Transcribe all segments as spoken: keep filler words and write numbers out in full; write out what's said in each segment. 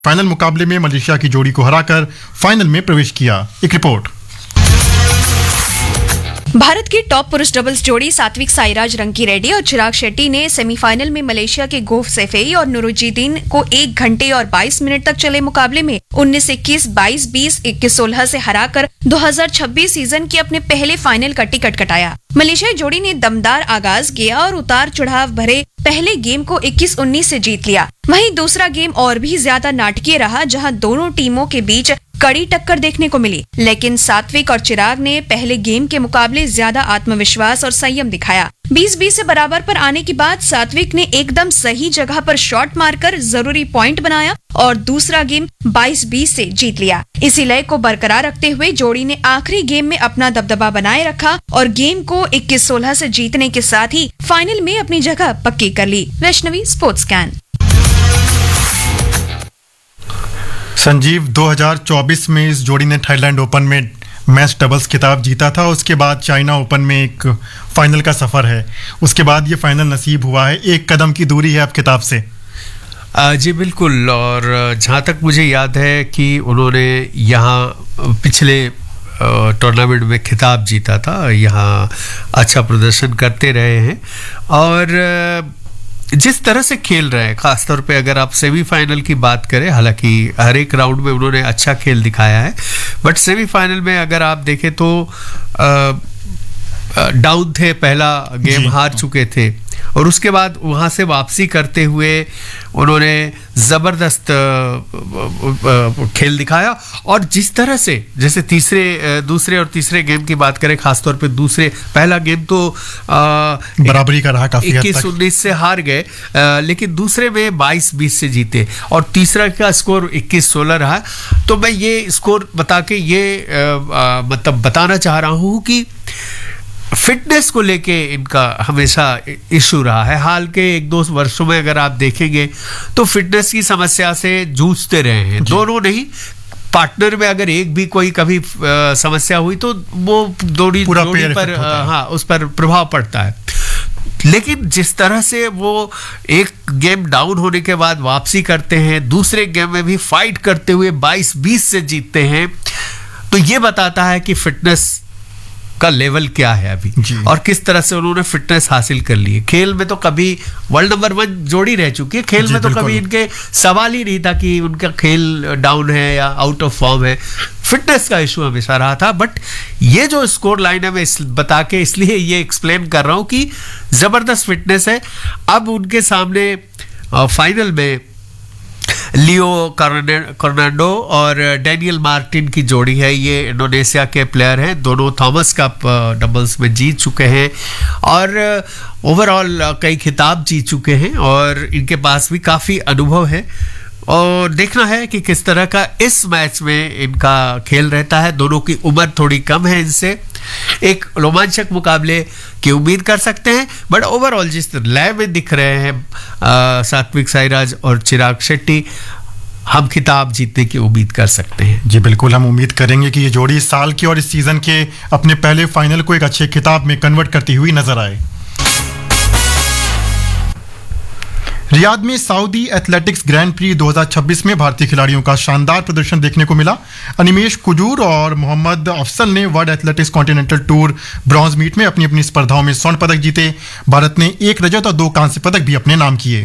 Final मुकाबले में Malaysia की जोड़ी को हराकर फाइनल में प्रवेश किया। एक रिपोर्ट। भारत की टॉप पुरुष डबल्स जोड़ी सात्विक साईराज रंकीरेड्डी और चिराग शेट्टी ने सेमीफाइनल में मलेशिया के गोफ सेफेई और नुरुजीदीन को एक घंटे और बाईस मिनट तक चले मुकाबले में उन्नीस इक्कीस, बाईस बीस, इक्कीस सोलह से हराकर दो हज़ार छब्बीस सीजन के अपने पहले फाइनल का टिकट कटाया। मलेशियाई जोड़ी ने दमदार आगाज किया और उतार चढ़ाव भरे पहले गेम को इक्कीस उन्नीस से जीत लिया। वहीं दूसरा गेम और भी ज्यादा नाटकीय रहा, जहां दोनों टीमों के बीच कड़ी टक्कर देखने को मिली, लेकिन सात्विक और चिराग ने पहले गेम के मुकाबले ज्यादा आत्मविश्वास और संयम दिखाया। बीस बीस से बराबर पर आने के बाद सात्विक ने एकदम सही जगह पर शॉट मारकर जरूरी पॉइंट बनाया और दूसरा गेम बाईस बीस से जीत लिया। इसी लय को बरकरार रखते हुए जोड़ी ने आखिरी गेम में अपना दबदबा बनाए रखा और गेम को इक्कीस सोलह से जीतने के साथ ही फाइनल में अपनी जगह पक्की कर ली। Vaishnavi, sports can. संजीव, दो हज़ार चौबीस में इस जोड़ी ने थाईलैंड ओपन में मैच डबल्स खिताब जीता था। उसके बाद चाइना ओपन में एक फाइनल का सफर है। उसके बाद ये फाइनल नसीब हुआ है। एक कदम की दूरी है अब खिताब से। जी बिल्कुल। और जहाँ तक मुझे याद है कि उन्होंने यहाँ पिछले टूर्नामेंट में खिताब जीता था, यहाँ अच्छा प्रदर्शन करते रहे हैं और जिस तरह से खेल रहे हैं, खासतौर पे अगर आप सेमीफाइनल की बात करें, हालांकि हर एक राउंड में उन्होंने अच्छा खेल दिखाया है, बट सेमीफाइनल में अगर आप देखें तो डाउन थे, पहला गेम हार चुके थे और उसके बाद वहाँ से वापसी करते हुए उन्होंने ज़बरदस्त खेल दिखाया। और जिस तरह से, जैसे तीसरे दूसरे और तीसरे गेम की बात करें, खासतौर पे दूसरे, पहला गेम तो बराबरी का रहा, काफी इक्कीस उन्नीस से हार गए, लेकिन दूसरे में बाईस बीस से जीते और तीसरा का स्कोर इक्कीस सोलह रहा। तो मैं ये स्कोर बता के ये मतलब बताना चाह रहा हूँ कि फिटनेस को लेके इनका हमेशा इशू रहा है। हाल के एक दो वर्षों में अगर आप देखेंगे तो फिटनेस की समस्या से जूझते रहे हैं दोनों। नहीं, पार्टनर में अगर एक भी कोई कभी आ, समस्या हुई तो वो दोनों जोड़ी पर आ, हाँ उस पर प्रभाव पड़ता है। लेकिन जिस तरह से वो एक गेम डाउन होने के बाद वापसी करते हैं, दूसरे गेम में भी फाइट करते हुए बाईस बीस से जीतते हैं, तो ये बताता है कि फिटनेस का लेवल क्या है अभी और किस तरह से उन्होंने फिटनेस हासिल कर ली है। खेल में तो कभी वर्ल्ड नंबर वन जोड़ी रह चुकी है, खेल में तो कभी इनके सवाल ही नहीं था कि उनका खेल डाउन है या आउट ऑफ फॉर्म है। फिटनेस का इशू हमेशा रहा था। बट ये जो स्कोर लाइन है मैं इस, बता के इसलिए ये एक्सप्लेन कर रहा हूं कि जबरदस्त फिटनेस है। अब उनके सामने फाइनल में लियो कर्नांडो और डैनियल मार्टिन की जोड़ी है। ये इंडोनेशिया के प्लेयर हैं, दोनों थॉमस कप डबल्स में जीत चुके हैं और ओवरऑल कई खिताब जीत चुके हैं और इनके पास भी काफ़ी अनुभव है। और देखना है कि किस तरह का इस मैच में इनका खेल रहता है। दोनों की उम्र थोड़ी कम है इनसे, एक रोमांचक मुकाबले की उम्मीद कर सकते हैं। बट ओवरऑल जिस लय में दिख रहे हैं सात्विक साईराज और चिराग शेट्टी, हम खिताब जीतने की उम्मीद कर सकते हैं। जी बिल्कुल, हम उम्मीद करेंगे कि ये जोड़ी इस साल की और इस सीजन के अपने पहले फाइनल को एक अच्छे खिताब में कन्वर्ट करती हुई नजर आए। रियाद में सऊदी एथलेटिक्स ग्रैंड प्री दो हज़ार छब्बीस में भारतीय खिलाड़ियों का शानदार प्रदर्शन देखने को मिला। अनिमेश कुजूर और मोहम्मद अफसल ने world athletics continental tour bronze meet में अपनी अपनी स्पर्धाओं में स्वर्ण पदक जीते। भारत ने एक रजत और दो कांस्य पदक भी अपने नाम किए।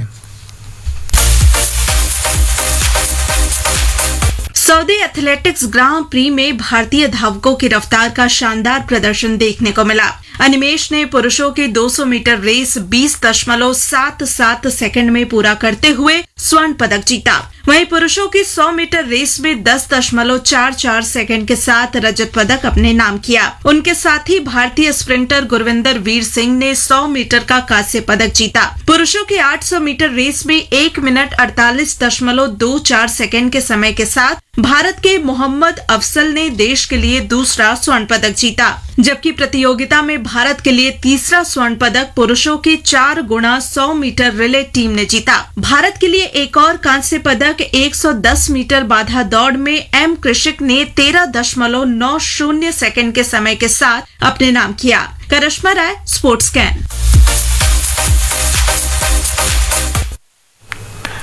सऊदी एथलेटिक्स ग्रां प्री में भारतीय धावकों की रफ्तार का शानदार प्रदर्शन देखने को मिला। अनिमेश ने पुरुषों की दो सौ मीटर रेस बीस दशमलव सात सात सेकंड में पूरा करते हुए स्वर्ण पदक जीता। वहीं पुरुषों की सौ मीटर रेस में दस दशमलव चार चार सेकंड के साथ रजत पदक अपने नाम किया। उनके साथ ही भारतीय स्प्रिंटर गुरविंदर वीर सिंह ने सौ मीटर का कांस्य पदक जीता। पुरुषों की आठ सौ मीटर रेस में एक मिनट अड़तालीस दशमलव दो चार सेकंड के समय के साथ भारत के मोहम्मद अफसल ने देश के लिए दूसरा स्वर्ण पदक जीता। जबकि प्रतियोगिता में भारत के लिए तीसरा स्वर्ण पदक पुरुषों की चार गुणा सौ मीटर रिले टीम ने जीता। भारत के लिए एक और कांस्य पदक एक सौ दस मीटर बाधा दौड़ में एम कृषिक ने तेरह दशमलव नौ शून्य सेकंड के समय के साथ अपने नाम किया। करिश्मा राय, स्पोर्ट्स कैन।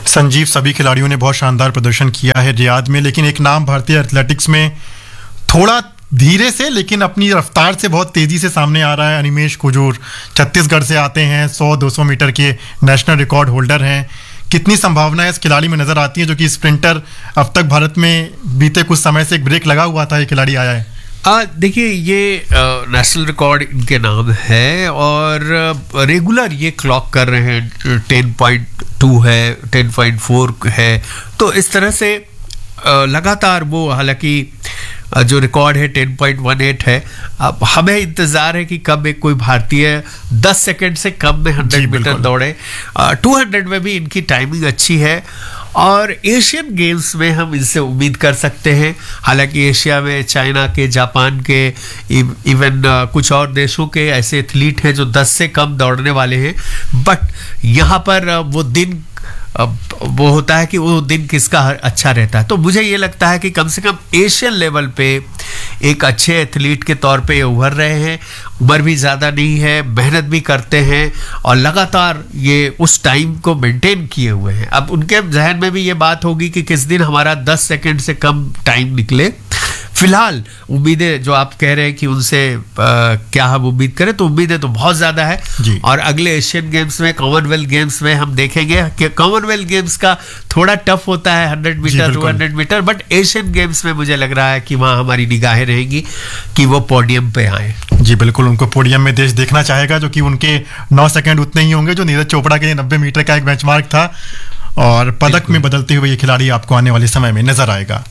संजीव, सभी खिलाड़ियों ने बहुत शानदार प्रदर्शन किया है रियाद में, लेकिन एक नाम भारतीय एथलेटिक्स में थोड़ा धीरे से लेकिन अपनी रफ्तार से बहुत तेजी से सामने आ रहा है। अनिमेश कुजूर छत्तीसगढ़ से आते हैं, सौ दो सौ मीटर के नेशनल रिकॉर्ड होल्डर हैं। कितनी संभावना इस खिलाड़ी में नजर आती है, जो कि स्प्रिंटर अब तक भारत में बीते कुछ समय से एक ब्रेक लगा हुआ था, ये खिलाड़ी आया है? देखिए, ये नेशनल रिकॉर्ड इनके नाम है और रेगुलर ये क्लॉक कर रहे हैं, टेन पॉइंट टू है, टेन पॉइंट फोर है, तो इस तरह से लगातार वो, हालांकि जो रिकॉर्ड है टेन पॉइंट वन एट है। अब हमें इंतजार है कि कब एक कोई भारतीय दस सेकंड से कम में हंड्रेड मीटर दौड़े। टू हंड्रेड में भी इनकी टाइमिंग अच्छी है और एशियन गेम्स में हम इनसे उम्मीद कर सकते हैं। हालांकि एशिया में चाइना के, जापान के, इवन कुछ और देशों के ऐसे एथलीट हैं जो दस से कम दौड़ने वाले हैं, बट यहाँ पर वो दिन वो होता है कि वो दिन किसका अच्छा रहता है। तो मुझे ये लगता है कि कम से कम एशियन लेवल पे एक अच्छे एथलीट के तौर पे ये उभर रहे हैं। उम्र भी ज़्यादा नहीं है, मेहनत भी करते हैं और लगातार ये उस टाइम को मेंटेन किए हुए हैं। अब उनके जहन में भी ये बात होगी कि किस दिन हमारा दस सेकंड से कम टाइम निकले। फिलहाल उम्मीदें जो आप कह रहे हैं कि उनसे आ, क्या हम उम्मीद करें, तो उम्मीदें तो बहुत ज्यादा है। और अगले एशियन गेम्स में, कॉमनवेल्थ गेम्स में हम देखेंगे कि कॉमनवेल्थ गेम्स का थोड़ा टफ होता है hundred metre, two hundred metre, but Asian games में मुझे लग रहा है कि वहां हमारी निगाहें रहेंगी कि वो पोडियम पे आए। जी बिल्कुल, उनको पोडियम में देश देखना चाहेगा, जो कि उनके नौ सेकंड उतने ही होंगे जो नीरज चोपड़ा के नब्बे मीटर का एक बेंचमार्क था, और पदक में बदलते हुए ये खिलाड़ी आपको आने वाले समय में नजर आएगा।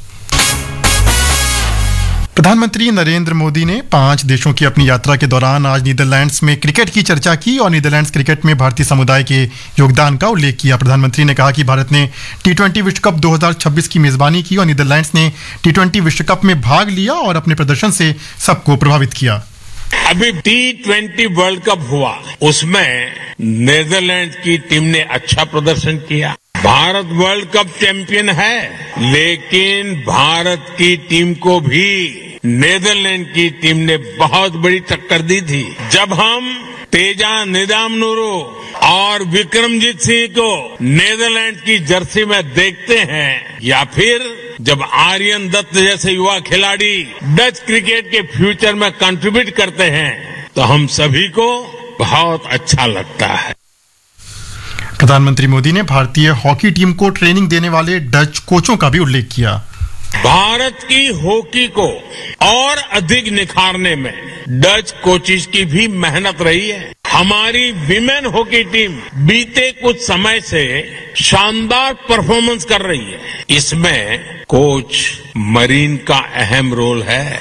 प्रधानमंत्री नरेंद्र मोदी ने पांच देशों की अपनी यात्रा के दौरान आज नीदरलैंड्स में क्रिकेट की चर्चा की और नीदरलैंड्स क्रिकेट में भारतीय समुदाय के योगदान का उल्लेख किया। प्रधानमंत्री ने कहा कि भारत ने टी ट्वेंटी विश्व कप दो हज़ार छब्बीस की मेजबानी की और नीदरलैंड्स ने टी ट्वेंटी विश्व कप में भाग लिया और अपने प्रदर्शन से सबको प्रभावित किया। अभी टी ट्वेंटी वर्ल्ड कप हुआ, उसमें नीदरलैंड की टीम ने अच्छा प्रदर्शन किया। भारत वर्ल्ड कप चैंपियन है, लेकिन भारत की टीम को भी नीदरलैंड की टीम ने बहुत बड़ी टक्कर दी थी। जब हम तेजा निदामनुरू और विक्रमजीत सिंह को नीदरलैंड की जर्सी में देखते हैं, या फिर जब आर्यन दत्त जैसे युवा खिलाड़ी डच क्रिकेट के फ्यूचर में कंट्रीब्यूट करते हैं, तो हम सभी को बहुत अच्छा लगता है। प्रधानमंत्री मोदी ने भारतीय हॉकी टीम को ट्रेनिंग देने वाले डच कोचों का भी उल्लेख किया। भारत की हॉकी को और अधिक निखारने में डच कोचिज की भी मेहनत रही है। हमारी विमेन हॉकी टीम बीते कुछ समय से शानदार परफॉर्मेंस कर रही है। इसमें कोच मरीन का अहम रोल है।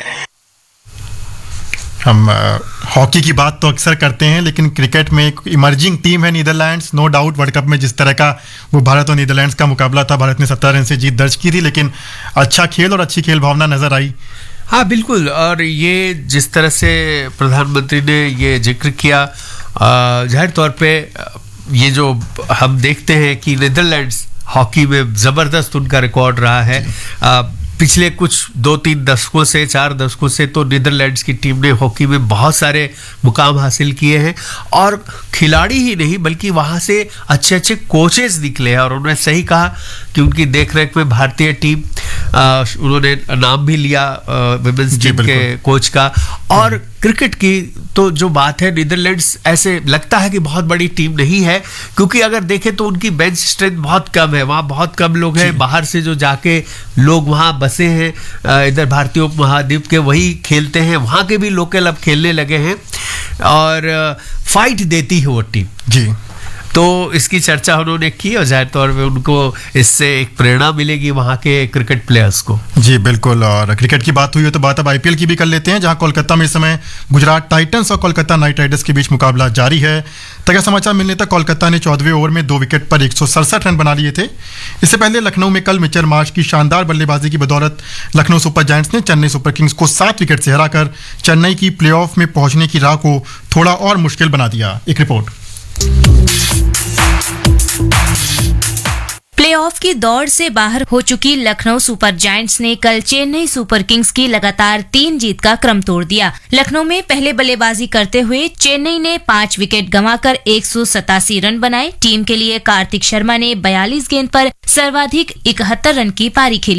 हम हॉकी की बात तो अक्सर करते हैं, लेकिन क्रिकेट में एक इमर्जिंग टीम है Netherlands. No doubt world cup में जिस तरह का वो भारत और नीदरलैंड्स का मुकाबला था, भारत ने सत्तर रन से जीत दर्ज की थी, लेकिन अच्छा खेल और अच्छी खेल भावना नजर आई। हाँ बिल्कुल, और ये जिस तरह से प्रधानमंत्री ने ये जिक्र किया, जाहिर तौर पे ये जो हम देखते हैं कि नीदरलैंड्स हॉकी में जबरदस्त उनका रिकॉर्ड रहा है। पिछले कुछ दो तीन दशकों से, चार दशकों से तो नीदरलैंड्स की टीम ने हॉकी में बहुत सारे मुकाम हासिल किए हैं और खिलाड़ी ही नहीं बल्कि वहाँ से अच्छे अच्छे कोचेस निकले हैं। और उन्होंने सही कहा कि उनकी देखरेख में भारतीय टीम, आ, उन्होंने नाम भी लिया विमेंस टीम के कोच का। और क्रिकेट की तो जो बात है, नीदरलैंड्स ऐसे लगता है कि बहुत बड़ी टीम नहीं है, क्योंकि अगर देखें तो उनकी बेंच स्ट्रेंथ बहुत कम है। वहाँ बहुत कम लोग हैं, बाहर से जो जाके लोग वहाँ बसे हैं इधर भारतीय उपमहाद्वीप के, वही खेलते हैं। वहाँ के भी लोकल अब खेलने लगे हैं और फाइट देती है वो टीम जी। तो इसकी चर्चा उन्होंने की और जाहिर तौर पे उनको इससे एक प्रेरणा मिलेगी वहाँ के क्रिकेट प्लेयर्स को। जी बिल्कुल, और क्रिकेट की बात हुई है तो बात अब आईपीएल की भी कर लेते हैं, जहां कोलकाता में इस समय गुजरात टाइटंस और कोलकाता नाइट राइडर्स के बीच मुकाबला जारी है। ताजा समाचार मिलने तक कोलकाता ने चौदहवें ओवर में दो विकेट पर एक सौ सड़सठ रन बना लिए थे। इससे पहले लखनऊ में कल मिचेल मार्श की शानदार बल्लेबाजी की बदौलत लखनऊ सुपर जायंट्स ने चेन्नई सुपर किंग्स को सात विकेट से हराकर चेन्नई की प्लेऑफ में पहुंचने की राह को थोड़ा और मुश्किल बना दिया। एक रिपोर्ट। प्लेऑफ की दौड़ से बाहर हो चुकी लखनऊ सुपर जायंट्स ने कल चेन्नई सुपर किंग्स की लगातार तीन जीत का क्रम तोड़ दिया। लखनऊ में पहले बल्लेबाजी करते हुए चेन्नई ने पांच विकेट गंवाकर एक सौ सतासी रन बनाए। टीम के लिए कार्तिक शर्मा ने बयालीस गेंद पर सर्वाधिक इकहत्तर रन की पारी खेली।